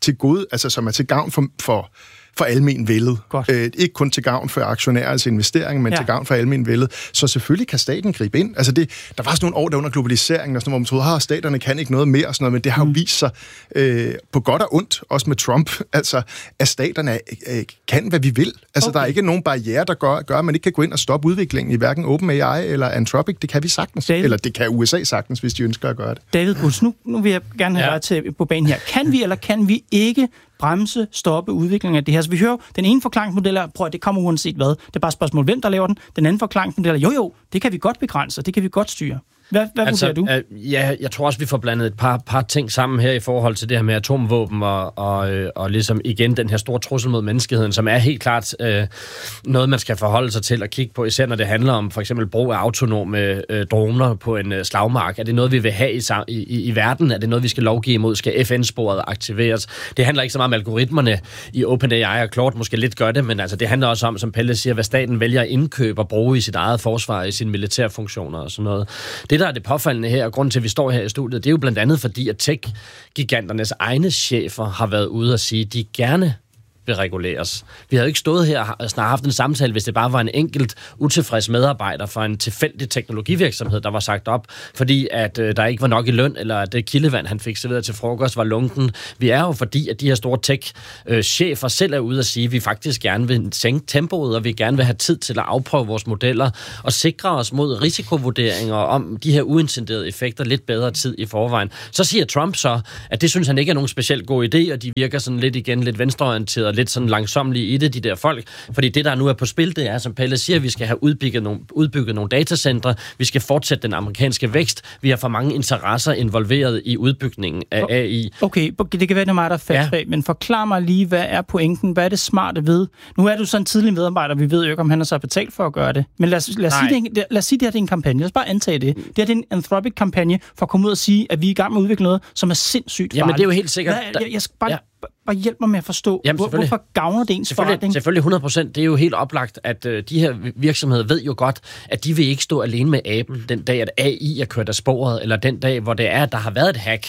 er til gavn for almenvældet. Ikke kun til gavn for aktionærers investering, men til gavn for almenvældet. Så selvfølgelig kan staten gribe ind. Altså der var sådan nogle år der under globaliseringen, hvor man troede, at staterne kan ikke noget mere, og sådan noget, men det har jo vist sig på godt og ondt, også med Trump, altså at staterne kan, hvad vi vil. Altså der er ikke nogen barriere, der gør, at man ikke kan gå ind og stoppe udviklingen i hverken OpenAI eller Anthropic. Det kan vi sagtens. David. Eller det kan USA sagtens, hvis de ønsker at gøre det. David Puls, nu vil jeg gerne have dig til på banen her. Kan vi eller kan vi ikke bremse, stoppe udviklingen af det her? Så vi hører, den ene forklaringsmodel er, prøv at det kommer uanset hvad. Det er bare et spørgsmål, hvem der laver den. Den anden forklaringsmodel er, jo, det kan vi godt begrænse, det kan vi godt styre. Hvad vurderer du? Ja, jeg tror også, vi får blandet et par ting sammen her i forhold til det her med atomvåben og ligesom igen den her store trussel mod menneskeheden, som er helt klart noget, man skal forholde sig til og kigge på, især når det handler om for eksempel brug af autonome droner på en slagmark. Er det noget, vi vil have i verden? Er det noget, vi skal lovgive imod? Skal FN-sporet aktiveres? Det handler ikke så meget om algoritmerne i OpenAI, og Claude måske lidt gør det, men altså, det handler også om, som Pelle siger, hvad staten vælger at indkøbe og bruge i sit eget forsvar, i sine militærfunktioner og sådan noget. Det, der er det påfaldende her, og grunden til, at vi står her i studiet, det er jo blandt andet fordi, at tech-giganternes egne chefer har været ude og sige, at de gerne vil reguleres. Vi havde ikke stået her og snart haft en samtale, hvis det bare var en enkelt utilfreds medarbejder for en tilfældig teknologivirksomhed, der var sagt op, fordi at der ikke var nok i løn, eller at det kildevand, han fik serveret til frokost, var lunken. Vi er jo fordi, at de her store tech-chefer selv er ude og sige, at vi faktisk gerne vil sænke tempoet, og vi gerne vil have tid til at afprøve vores modeller, og sikre os mod risikovurderinger om de her uintenderede effekter lidt bedre tid i forvejen. Så siger Trump så, at det synes han ikke er nogen specielt god idé, og de virker sådan lidt venstreorienteret, lidt sådan langsomlige i det, de der folk. Fordi det, der nu er på spil, det er, som Pelle siger, vi skal have udbygget nogle datacentre, vi skal fortsætte den amerikanske vækst, vi har for mange interesser involveret i udbygningen af AI. Okay, det kan være, det er mig, der er fast bag, men forklar mig lige, hvad er pointen? Hvad er det smarte ved? Nu er du sådan en tidlig medarbejder, vi ved jo ikke, om han har så betalt for at gøre det. Men lad os sige, det her er en kampagne. Lad os bare antage det. Det her er en Anthropic-kampagne for at komme ud og sige, at vi er i gang med at udvikle noget, som er sindssygt farligt. Jamen, det er jo helt sikkert. Jeg skal bare hjælp mig med at forstå, hvorfor gavner det ens forretning? Selvfølgelig 100%. Det er jo helt oplagt, at de her virksomheder ved jo godt, at de vil ikke stå alene med Apple den dag, at AI er kørt af sporet, eller den dag, hvor det er, at der har været et hack,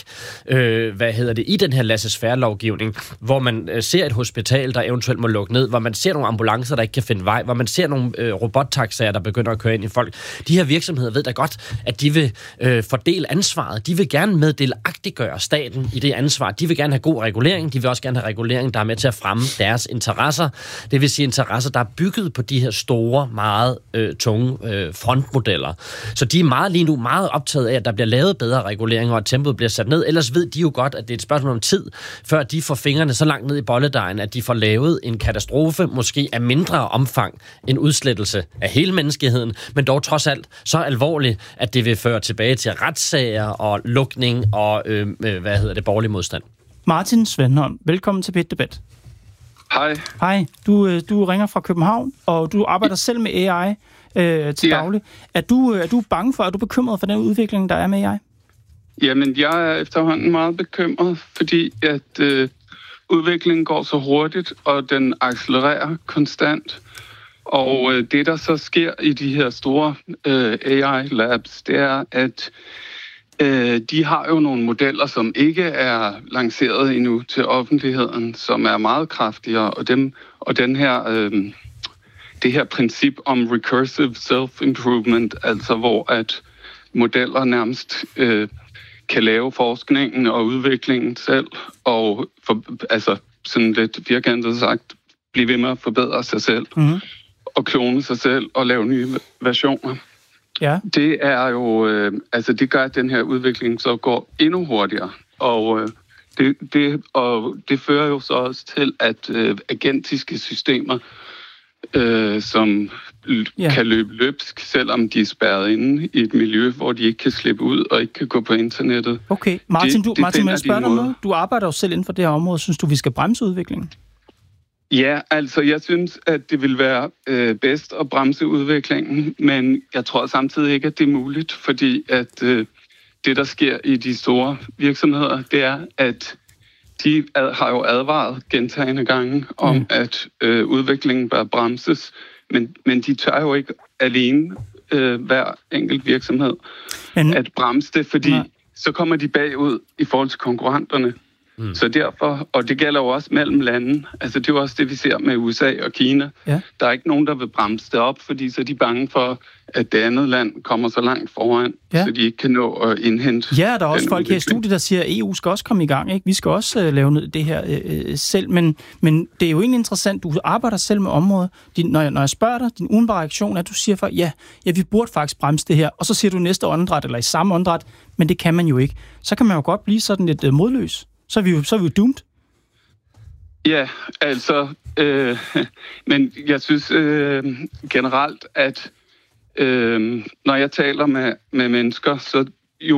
i den her laissez-faire-lovgivning, hvor man ser et hospital, der eventuelt må lukke ned, hvor man ser nogle ambulancer, der ikke kan finde vej, hvor man ser nogle robottaxaer, der begynder at køre ind i folk. De her virksomheder ved da godt, at de vil fordele ansvaret. De vil gerne meddelagtiggøre staten i det ansvar. De vil gerne have god regulering. De vil også gerne have regulering, der er med til at fremme deres interesser. Det vil sige interesser, der er bygget på de her store, meget tunge frontmodeller. Så de er lige nu meget optaget af, at der bliver lavet bedre reguleringer, og at tempoet bliver sat ned. Ellers ved de jo godt, at det er et spørgsmål om tid, før de får fingrene så langt ned i bolledejen, at de får lavet en katastrofe, måske af mindre omfang, en udslettelse af hele menneskeheden, men dog trods alt så alvorligt, at det vil føre tilbage til retssager og lukning og borgerlig modstand. Martin Svanholm, velkommen til Pet Debat. Hej. Hej, du ringer fra København, og du arbejder selv med AI til daglig. Er du bange for, er du bekymret for den udvikling, der er med AI? Jamen, jeg er efterhånden meget bekymret, fordi at udviklingen går så hurtigt, og den accelererer konstant. Og det, der så sker i de her store AI-labs, det er, at de har jo nogle modeller, som ikke er lanceret endnu til offentligheden, som er meget kraftigere, og det her princip om recursive self-improvement, altså hvor at modeller nærmest kan lave forskningen og udviklingen selv, og sådan lidt firkantet sagt, blive ved med at forbedre sig selv, og klone sig selv og lave nye versioner. Ja. Det er jo, det gør, at den her udvikling så går endnu hurtigere, og det fører jo så også til, at agentiske systemer, som kan løbe løbsk, selvom de er spærret inde i et miljø, hvor de ikke kan slippe ud og ikke kan gå på internettet. Okay, Martin, må jeg spørge dig om noget? Du arbejder jo selv inden for det her område. Synes du, vi skal bremse udviklingen? Ja, jeg synes, at det vil være bedst at bremse udviklingen, men jeg tror samtidig ikke, at det er muligt, fordi at det, der sker i de store virksomheder, det er, at de har jo advaret gentagne gange om, at udviklingen bør bremses, men de tør jo ikke alene hver enkelt virksomhed at bremse det, fordi så kommer de bagud i forhold til konkurrenterne. Så derfor, og det gælder jo også mellem lande, altså det er jo også det, vi ser med USA og Kina. Ja. Der er ikke nogen, der vil bremse det op, fordi så er de bange for, at det andet land kommer så langt foran, så de ikke kan nå at indhente. Ja, der er også folk her i studiet, der siger, at EU skal også komme i gang, ikke? Vi skal også lave det her selv, men det er jo egentlig interessant, du arbejder selv med området. Når jeg spørger dig, din udenbare reaktion er, at du siger for, ja, vi burde faktisk bremse det her, og så siger du næste åndedræt, eller i samme åndedræt, men det kan man jo ikke. Så kan man jo godt blive sådan lidt modløs. Så er vi jo doomed. Ja, men jeg synes generelt, at når jeg taler med mennesker, så jo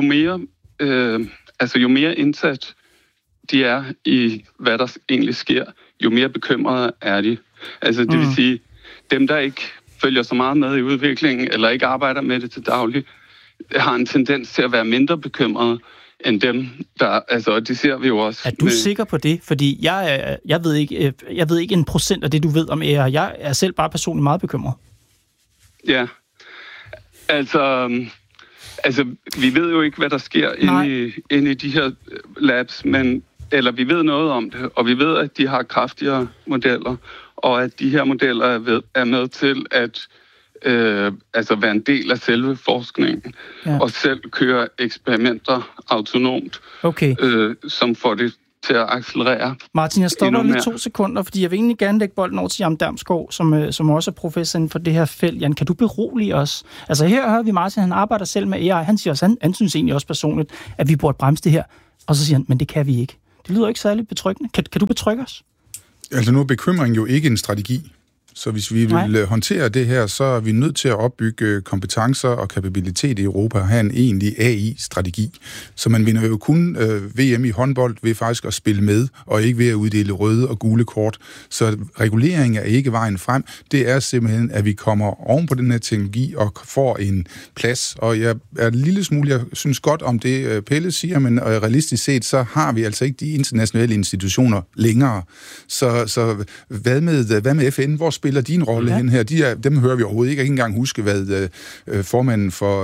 mere indsat de er i, hvad der egentlig sker, jo mere bekymrede er de. Altså det vil sige, dem der ikke følger så meget med i udviklingen, eller ikke arbejder med det til daglig, har en tendens til at være mindre bekymrede end dem, der... Altså, det ser vi jo også. Er du sikker på det? Fordi jeg ved ikke 1% af det, du ved om AI. Jeg er selv bare personligt meget bekymret. Ja. Altså, vi ved jo ikke, hvad der sker inde i de her labs, eller vi ved noget om det, og vi ved, at de har kraftigere modeller, og at de her modeller er med til at være en del af selve forskningen, og selv køre eksperimenter autonomt, som får det til at accelerere. Martin, jeg stopper lige 2 sekunder, fordi jeg vil egentlig gerne lægge bolden over til Jan Damsgaard, som også er professor inden for det her felt. Jan, kan du berolige os? Altså her hører vi Martin, han arbejder selv med AI. Han siger også, han synes egentlig også personligt, at vi burde bremse det her. Og så siger han, men det kan vi ikke. Det lyder ikke særlig betryggende. Kan du betrygge os? Altså nu er bekymring jo ikke en strategi. Så hvis vi vil håndtere det her, så er vi nødt til at opbygge kompetencer og kapabilitet i Europa og have en egentlig AI-strategi. Så man vinder jo kun VM i håndbold ved faktisk at spille med, og ikke ved at uddele røde og gule kort. Så regulering er ikke vejen frem. Det er simpelthen, at vi kommer oven på den her teknologi og får en plads. Og jeg er en lille smule, jeg synes godt om det, Pelle siger, men realistisk set, så har vi altså ikke de internationale institutioner længere. Så hvad med FN? Hvor spiller din rolle hen her? Dem hører vi overhovedet ikke. Jeg kan ikke engang huske, hvad formanden for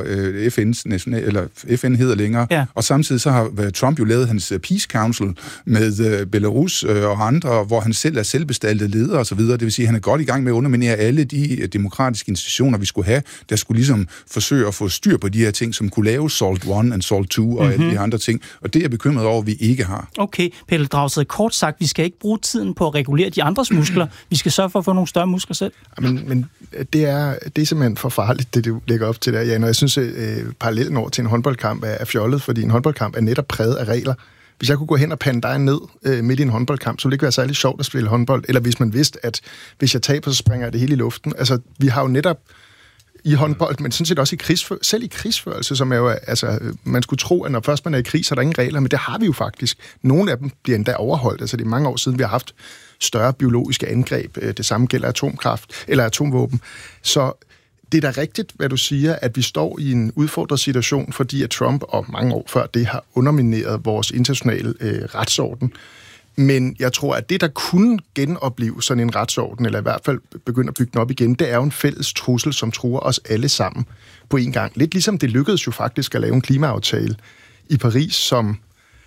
FN hedder længere. Ja. Og samtidig så har Trump jo lavet hans Peace Council med Belarus og andre, hvor han selv er selvbestaltet leder og så videre. Det vil sige, at han er godt i gang med at underminere alle de demokratiske institutioner, vi skulle have, der skulle ligesom forsøge at få styr på de her ting, som kunne lave SALT 1 og SALT 2 og alle de andre ting. Og det er jeg bekymret over, at vi ikke har. Okay, Pelle Dragsted, kort sagt, vi skal ikke bruge tiden på at regulere de andres muskler. Vi skal sørge for at få nogle større muskler selv. Men det er simpelthen for farligt, det du lægger op til der, Jan. Og jeg synes, parallellen over til en håndboldkamp er fjollet, fordi en håndboldkamp er netop præget af regler. Hvis jeg kunne gå hen og pande dig ned midt i en håndboldkamp, så ville det ikke være særlig sjovt at spille håndbold. Eller hvis man vidste, at hvis jeg taber, så springer jeg det hele i luften. Altså, vi har jo netop i håndbold, men sådan set også selv i krigsførelse, som er jo, altså, man skulle tro, at når først man er i krig, så er der ingen regler, men det har vi jo faktisk. Nogle af dem bliver endda overholdt. Altså, det er mange år siden, vi har haft større biologiske angreb. Det samme gælder atomkraft eller atomvåben. Så det er da rigtigt, hvad du siger, at vi står i en udfordret situation, fordi at Trump og mange år før det har undermineret vores internationale retsorden. Men jeg tror, at det, der kunne genopleve sådan en retsorden, eller i hvert fald begynde at bygge den op igen, det er jo en fælles trussel, som truer os alle sammen på en gang. Lidt ligesom det lykkedes jo faktisk at lave en klimaaftale i Paris, som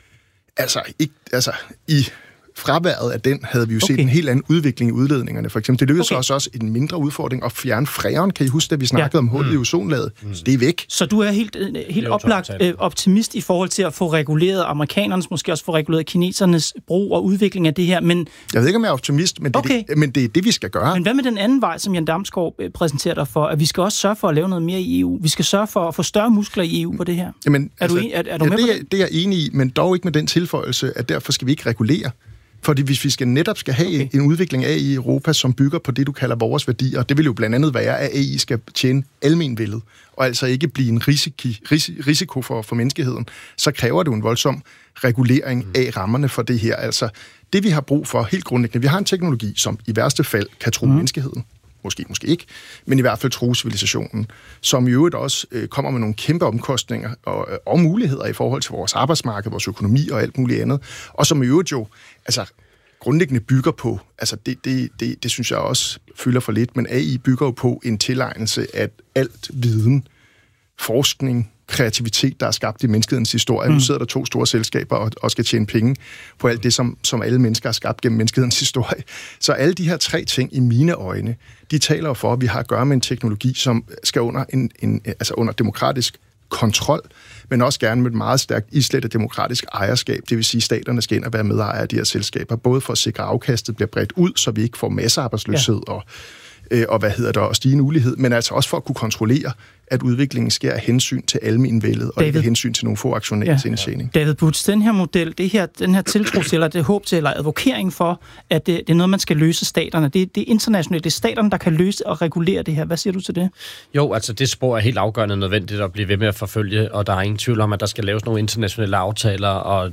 i fraværet af den havde vi jo set en helt anden udvikling i udledningerne. For eksempel, det lykkedes også en mindre udfordring at fjerne freon. Kan I huske, at vi snakkede om hullet i ozonlaget? Det er væk. Så du er helt oplagt optimist i forhold til at få reguleret amerikanernes, måske også få reguleret kinesernes brug og udvikling af det her, men... Jeg ved ikke, om jeg er optimist, men det er det, vi skal gøre. Men hvad med den anden vej, som Jan Damsgaard præsenterer dig for, at vi skal også sørge for at lave noget mere i EU? Vi skal sørge for at få større muskler i EU på det her. Jamen, er du med på det? Det er jeg enig i, men dog ikke med den tilføjelse, at derfor skal vi ikke regulere. Fordi hvis vi netop skal have en udvikling af i Europa, som bygger på det, du kalder vores værdier, det vil jo blandt andet være, at AI skal tjene almenvældet, og altså ikke blive en risiko for menneskeheden, så kræver det jo en voldsom regulering af rammerne for det her. Altså, det vi har brug for helt grundlæggende, vi har en teknologi, som i værste fald kan true menneskeheden. Måske ikke, men i hvert fald true civilisationen, som i øvrigt også kommer med nogle kæmpe omkostninger og muligheder i forhold til vores arbejdsmarked, vores økonomi og alt muligt andet, og som i øvrigt jo grundlæggende bygger på, det synes jeg også fylder for lidt, men AI bygger jo på en tilegnelse af alt viden, forskning, kreativitet, der er skabt i menneskehedens historie. Nu sidder der 2 store selskaber og skal tjene penge på alt det, som alle mennesker har skabt gennem menneskehedens historie. Så alle de her 3 ting i mine øjne, de taler for, at vi har at gøre med en teknologi, som skal under under demokratisk kontrol, men også gerne med et meget stærkt islettet demokratisk ejerskab. Det vil sige, at staterne skal ind og være medejere af de her selskaber, både for at sikre, at afkastet bliver bredt ud, så vi ikke får massearbejdsløshed og stigende ulighed, men altså også for at kunne kontrollere at udviklingen sker af hensyn til almenvældet, og ikke af hensyn til nogle få aktionærers indtjening. David Butz, den her model, den her tiltro til, eller det håb til, eller advokering for, at det er noget, man skal løse staterne. Det er internationalt, det er staterne, der kan løse og regulere det her. Hvad siger du til det? Jo, altså det spor er helt afgørende nødvendigt at blive ved med at forfølge, og der er ingen tvivl om, at der skal laves nogle internationale aftaler, og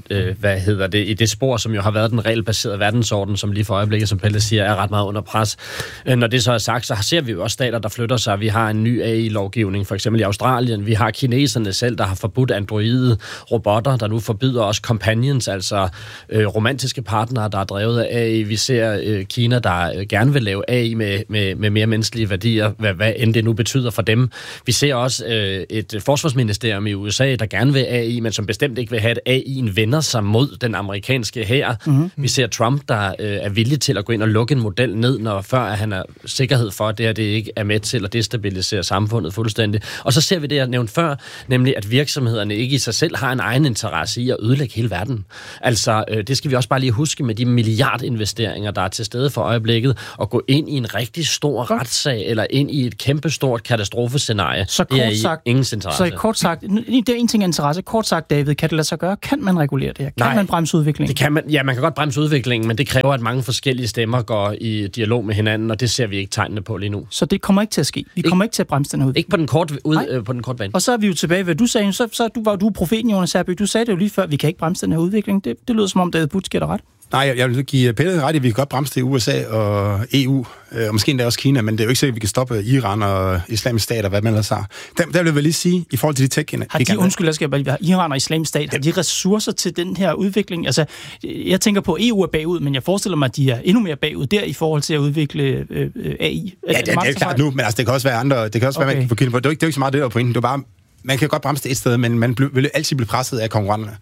i det spor, som jo har været den regelbaserede verdensorden, som lige for øjeblikket, som Pelle siger, er ret meget under pres. Når det så er sagt, så ser vi jo også stater, der flytter sig. Vi har en ny AI-lovgivning, for eksempel i Australien. Vi har kineserne selv, der har forbudt androide robotter, der nu forbyder også companions, altså romantiske partnere, der er drevet af AI. Vi ser Kina, der gerne vil lave AI med mere menneskelige værdier, hvad end det nu betyder for dem. Vi ser også et forsvarsministerium i USA, der gerne vil AI, men som bestemt ikke vil have, at AI'en vender sig mod den amerikanske hær. Mm-hmm. Vi ser Trump, der er villig til at gå ind og lukke en model ned, når før han er sikkerhed for, at det ikke er med til at destabilisere samfundet fuldstændig. Og så ser vi det, jeg nævnte før, nemlig at virksomhederne ikke i sig selv har en egen interesse i at ødelægge hele verden. Altså, det skal vi også bare lige huske med de milliardinvesteringer, der er til stede for øjeblikket, og gå ind i en rigtig stor retssag, eller ind i et kæmpestort katastrofescenarie. Så kort sagt, ingens interesse. Så kort sagt, det er en ting af interesse. Kort sagt, David, kan det lade sig gøre? Kan man regulere det her? Kan man bremse udviklingen? Det kan man, ja, man kan godt bremse udviklingen, men det kræver, at mange forskellige stemmer går i dialog med hinanden, og det ser vi ikke tegnene på lige nu. Så det kommer ikke til at ske? Vi kommer ikke til at bremse den her udvikling? Ikke på den korte bane. Og så er vi jo tilbage, hvad du sagde. Så var du profeten, Jonas Herby. Du sagde det jo lige før, vi kan ikke bremse den her udvikling. Det lyder som om, David Butz giver dig ret. Nej, jeg vil give Pelle ret i, at vi kan godt bremse det i USA og EU, og måske endda også Kina, men det er jo ikke sikkert, at vi kan stoppe Iran og Islamisk Stat og hvad man ellers har. Der vil jeg vel lige sige, i forhold til de tech-giganter. Iran og Islamisk Stat, har de ressourcer til den her udvikling? Altså, jeg tænker på, at EU er bagud, men jeg forestiller mig, at de er endnu mere bagud der i forhold til at udvikle AI. Ja, det er klart nu, men altså, det kan også være andre, det kan også være, man kan få kilden på. Det er jo ikke så meget det, der er pointen. Det er bare, man kan godt bremse det et sted, men man vil altid blive presset af konkurrenterne.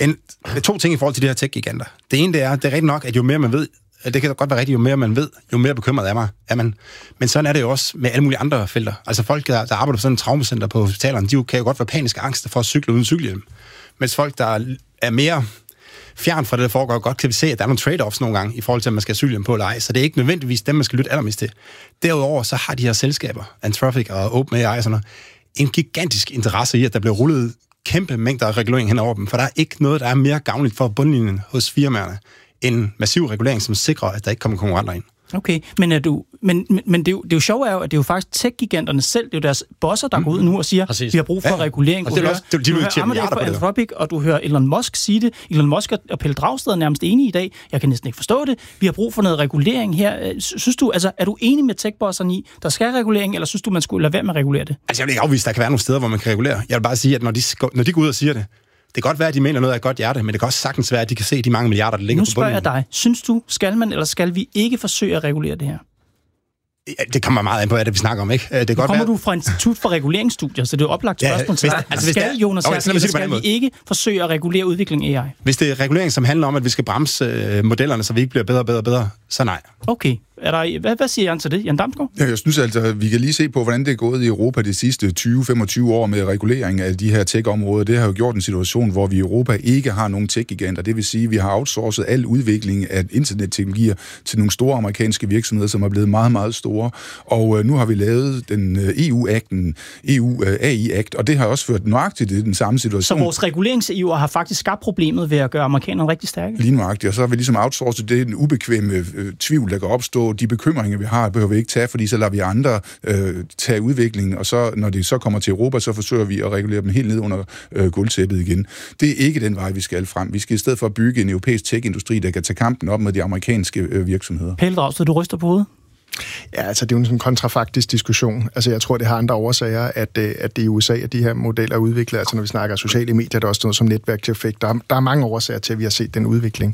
To ting i forhold til de her tech-giganter. Det ene, det er rigtig nok, at jo mere man ved, det kan godt være rigtigt, jo mere man ved, jo mere bekymret er man. Men sådan er det jo også med alle mulige andre felter. Altså folk, der arbejder på sådan en traumacenter på hospitalerne, de kan jo godt være paniske angst for at cykle uden cykelhjelm. Mens folk, der er mere fjern fra det, der foregår, godt kan vi se, at der er nogle trade-offs nogle gange, i forhold til, at man skal have cykelhjelm på eller ej. Så det er ikke nødvendigvis dem, man skal lytte allermest til. Derudover, så har de her selskaber, Anthropic og OpenAI og sådan noget, en gigantisk interesse i, at der bliver rullet kæmpe mængder af regulering hen over dem, for der er ikke noget, der er mere gavnligt for bundlinjen hos firmaerne, end massiv regulering, som sikrer, at der ikke kommer konkurrenter ind. Okay, men det er jo sjovt, at det er jo faktisk tech-giganterne selv, det er jo deres bosser, der går ud nu og siger, præcis, vi har brug for regulering. Du hører Anthropic, og du hører Elon Musk sige det. Elon Musk og Pelle Dragsted er nærmest enige i dag. Jeg kan næsten ikke forstå det. Vi har brug for noget regulering her. Synes du, altså, er du enig med tech-bosserne i, der skal regulering, eller synes du, man skulle lade være med at regulere det? Altså, jeg vil ikke afvise, der kan være nogle steder, hvor man kan regulere. Jeg vil bare sige, at når de går ud og siger det, det kan godt være, at de mener noget af et godt hjerte, men det kan også sagtens være, at de kan se de mange milliarder, der ligger på bunden. Nu spørger jeg dig. Synes du, skal man eller skal vi ikke forsøge at regulere det her? Ja, det kommer meget an på, hvad det vi snakker om, ikke? Det kommer du fra Institut for Reguleringsstudier, så det er oplagt spørgsmål til dig. Skal Jonas skal vi ikke forsøge at regulere udviklingen af AI? Hvis det er regulering, som handler om, at vi skal bremse modellerne, så vi ikke bliver bedre, så nej. Okay. Hvad siger Jan til det? Jan Damsgaard? Ja, jeg synes altså, vi kan lige se på, hvordan det er gået i Europa de sidste 20-25 år med regulering af de her tech-områder. Det har jo gjort en situation, hvor vi i Europa ikke har nogen tech-giganter. Det vil sige, at vi har outsourcet al udvikling af internetteknologier til nogle store amerikanske virksomheder, som er blevet meget, meget store. Og nu har vi lavet den EU-akten, EU AI-akt, og det har også ført nøjagtigt i den samme situation. Så vores regulerings-EU har faktisk skabt problemet ved at gøre amerikanerne rigtig stærke? Lige nøjagtigt, og så har vi ligesom outsourcet det, den ubekvemme tvivl, der kan opstå. De bekymringer, vi har, behøver vi ikke tage, fordi så lader vi andre tage udviklingen, og så, når det så kommer til Europa, så forsøger vi at regulere dem helt ned under gulvtæppet igen. Det er ikke den vej, vi skal frem. Vi skal i stedet for bygge en europæisk tech-industri, der kan tage kampen op med de amerikanske virksomheder. Pelle Dragsted, du ryster på hovedet? Ja, altså det er jo en sådan kontrafaktisk diskussion. Altså jeg tror, det har andre årsager, at det i USA, at de her modeller er udviklet. Altså når vi snakker sociale medier, der er også noget som netværk til effekt. Der er mange årsager til, at vi har set den udvikling.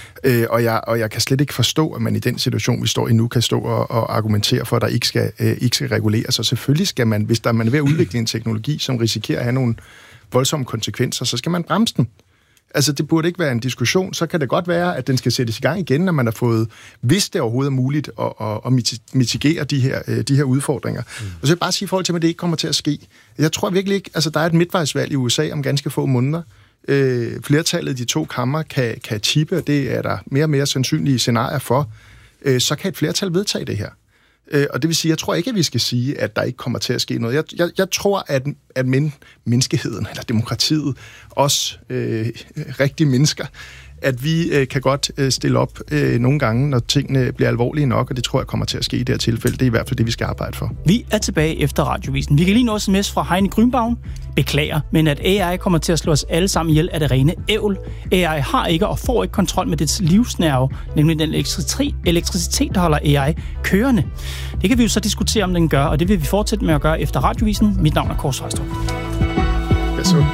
Og jeg kan slet ikke forstå, at man i den situation, vi står i nu, kan stå og argumentere for, at der ikke skal reguleres. Og selvfølgelig skal man, hvis man er ved at udvikle en teknologi, som risikerer at have nogle voldsomme konsekvenser, så skal man bremse den. Altså, det burde ikke være en diskussion. Så kan det godt være, at den skal sættes i gang igen, når man har fået, hvis det overhovedet er muligt, at mitigere de her udfordringer. Og så vil jeg bare sige i forhold til, at det ikke kommer til at ske. Jeg tror virkelig ikke, altså der er et midtvejsvalg i USA om ganske få måneder. Flertallet af de to kammer kan chippe, og det er der mere og mere sandsynlige scenarier for. Så kan et flertal vedtage det her. Og det vil sige, jeg tror ikke, at vi skal sige, at der ikke kommer til at ske noget. Jeg tror, at menneskeheden, eller demokratiet, os rigtige mennesker, at vi kan godt stille op nogle gange, når tingene bliver alvorlige nok, og det tror jeg kommer til at ske i det her tilfælde. Det er i hvert fald det, vi skal arbejde for. Vi er tilbage efter radiovisen. Vi kan lige nå sms fra Heine Grünbaum. Beklager, men at AI kommer til at slå os alle sammen ihjel af det rene ævl. AI har ikke og får ikke kontrol med dets livsnerve, nemlig den elektricitet, der holder AI kørende. Det kan vi jo så diskutere, om den gør, og det vil vi fortsætte med at gøre efter radiovisen. Mit navn er Kåre Svejstrup. Værsgo.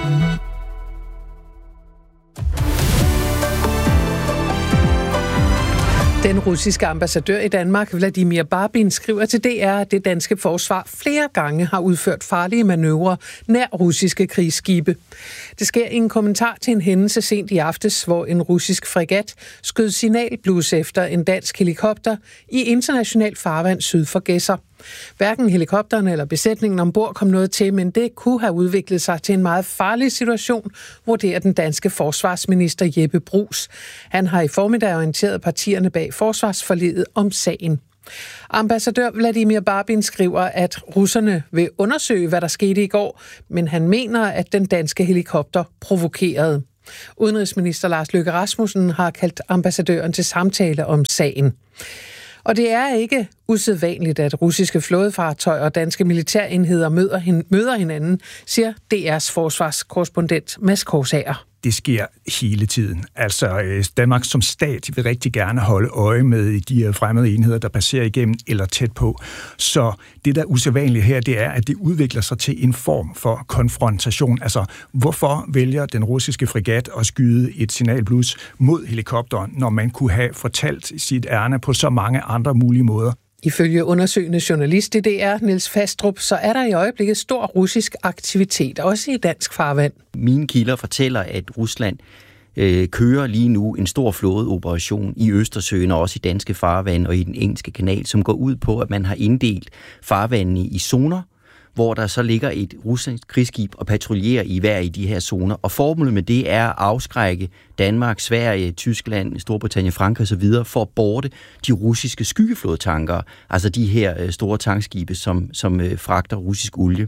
Den russiske ambassadør i Danmark, Vladimir Barbin, skriver til DR, at det danske forsvar flere gange har udført farlige manøvrer nær russiske krigsskibe. Det sker i en kommentar til en hændelse sent i aftes, hvor en russisk fregat skød signalblus efter en dansk helikopter i international farvand syd for Gedser. Hverken helikopteren eller besætningen ombord kom noget til, men det kunne have udviklet sig til en meget farlig situation, vurderer den danske forsvarsminister Jeppe Bruus. Han har i formiddag orienteret partierne bag forsvarsforliget om sagen. Ambassadør Vladimir Barbin skriver, at russerne vil undersøge, hvad der skete i går, men han mener, at den danske helikopter provokerede. Udenrigsminister Lars Løkke Rasmussen har kaldt ambassadøren til samtale om sagen. Og det er ikke usædvanligt, at russiske flådefartøjer og danske militærenheder møder hinanden, siger DR's forsvarskorrespondent Mads Korsager. Det sker hele tiden. Altså Danmark som stat vil rigtig gerne holde øje med de fremmede enheder, der passerer igennem eller tæt på. Så det, der er usædvanligt her, det er, at det udvikler sig til en form for konfrontation. Altså, hvorfor vælger den russiske fregat at skyde et signalblus mod helikopteren, når man kunne have fortalt sit ærne på så mange andre mulige måder? Ifølge undersøgende journalist i DR, Niels Fastrup, så er der i øjeblikket stor russisk aktivitet, også i dansk farvand. Mine kilder fortæller, at Rusland kører lige nu en stor flådeoperation i Østersøen og også i danske farvand og i den engelske kanal, som går ud på, at man har inddelt farvandene i zoner, hvor der så ligger et russisk krigsskib og patruljerer i hver i de her zoner. Og formålet med det er at afskrække Danmark, Sverige, Tyskland, Storbritannien, Frankrig osv. for at borte de russiske skyggeflådetankere, altså de her store tankskibe, som fragter russisk olie.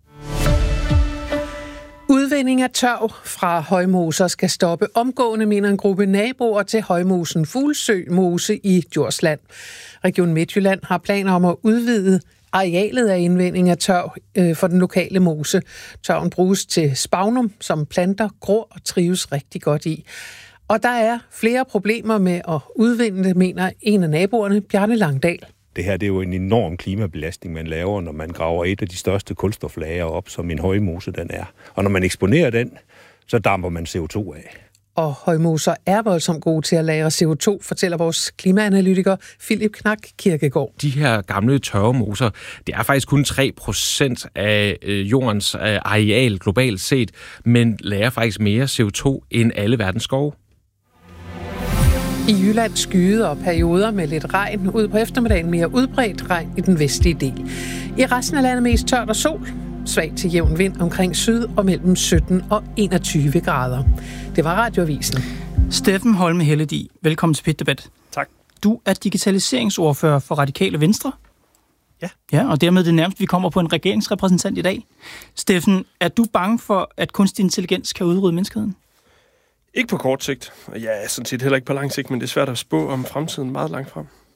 Udvinding af tørv fra højmoser skal stoppe omgående, mener en gruppe naboer til højmosen Fuglsø Mose i Djursland. Region Midtjylland har planer om at udvide arealet af indvinding af tørv for den lokale mose. Tørven bruges til spagnum, som planter gror og trives rigtig godt i. Og der er flere problemer med at udvinde det, mener en af naboerne, Bjarne Langdal. Det her det er jo en enorm klimabelastning, man laver, når man graver et af de største kulstoflager op, som en højmose den er. Og når man eksponerer den, så damper man CO2 af. Og højmoser er voldsomt gode til at lagre CO2, fortæller vores klimaanalytiker Philip Knak Kirkegaard. De her gamle tørvemoser, det er faktisk kun 3% af jordens areal globalt set, men lagrer faktisk mere CO2 end alle verdens skove. I Jylland skyde og perioder med lidt regn, ud på eftermiddagen mere udbredt regn i den vestlige del. I resten af landet mest tørt og sol, svag til jævn vind omkring syd og mellem 17 og 21 grader. Det var Radioavisen. Steffen Holme Helledig, velkommen til Pit Debat. Tak. Du er digitaliseringsordfører for Radikale Venstre. Ja. Ja, og dermed det nærmest, vi kommer på en regeringsrepræsentant i dag. Steffen, er du bange for, at kunstig intelligens kan udrydde menneskeheden? Ikke på kort sigt, og ja, sådan set heller ikke på lang sigt, men det er svært at spå om fremtiden meget langt frem.